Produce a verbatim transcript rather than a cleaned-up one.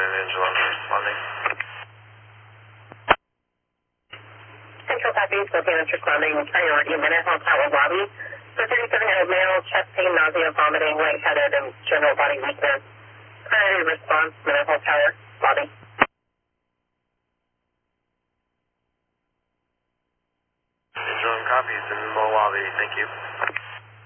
and Angela responding. Central Southeast, Lieutenant responding, priority Minute Hall Tower lobby. For thirty-seven-year-old male, chest pain, nausea, vomiting, lightheaded, and general body weakness. Priority response, Minute Hall Tower lobby. Angela copies in the lobby, thank you.